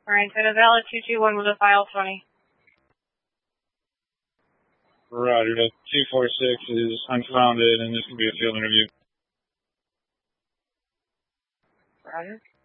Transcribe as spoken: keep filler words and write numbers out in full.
Alright, so the valid two two one with a file twenty. Roger, the two four six is unfounded and this can be a field interview. Roger.